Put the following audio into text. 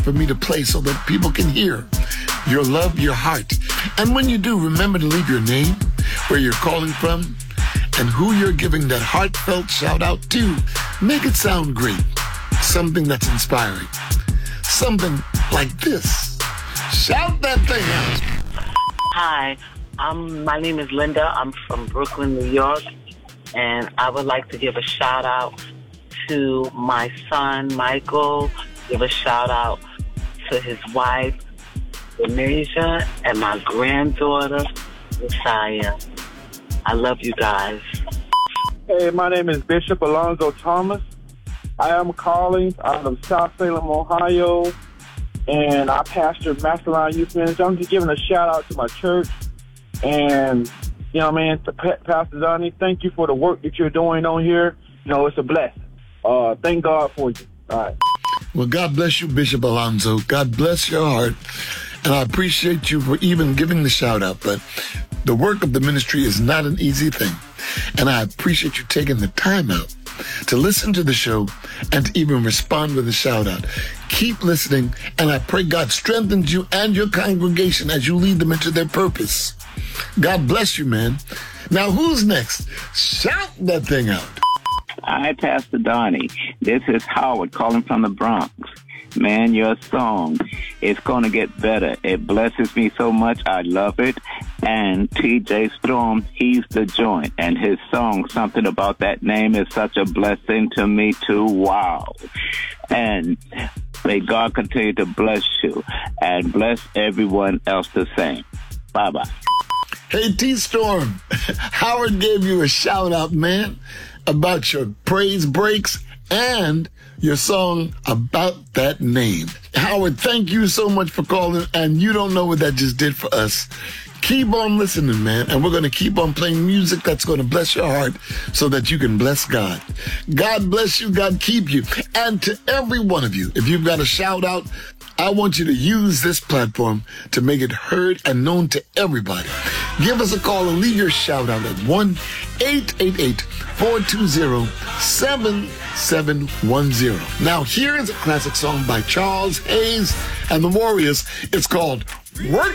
for me to play so that people can hear your love, your heart. And when you do, remember to leave your name, where you're calling from, and who you're giving that heartfelt shout out to. Make it sound great. Something that's inspiring. Something like this. Shout that thing out. Hi, my name is Linda. I'm from Brooklyn, New York, and I would like to give a shout out to my son, Michael, give a shout out to his wife, Denasia, and my granddaughter, Messiah. I love you guys. Hey, my name is Bishop Alonzo Thomas. I am calling out of South Salem, Ohio, and I pastor Masterline Youth Ministry. I'm just giving a shout out to my church, and to Pastor Donnie, thank you for the work that you're doing on here. It's a blessing. Thank God for you. All right. Well, God bless you, Bishop Alonzo. God bless your heart. And I appreciate you for even giving the shout out. But the work of the ministry is not an easy thing. And I appreciate you taking the time out to listen to the show and to even respond with a shout out. Keep listening, and I pray God strengthens you and your congregation as you lead them into their purpose. God bless you, man. Now, who's next? Shout that thing out. Hi, Pastor Donnie. This is Howard calling from the Bronx. Man, your song is going to get better. It blesses me so much. I love it. And TJ Storm, he's the joint. And his song, Something About That Name, is such a blessing to me, too. Wow. And may God continue to bless you and bless everyone else the same. Bye-bye. Hey, T-Storm. Howard gave you a shout out, man, about your praise breaks and your song About That Name. Howard, thank you so much for calling, and you don't know what that just did for us. Keep on listening, man, and we're going to keep on playing music that's going to bless your heart so that you can bless God. God bless you, God keep you. And to every one of you, if you've got a shout out, I want you to use this platform to make it heard and known to everybody. Give us a call and leave your shout out at 1-888-420-7710. Now, here is a classic song by Charles Hayes and the Warriors. It's called Work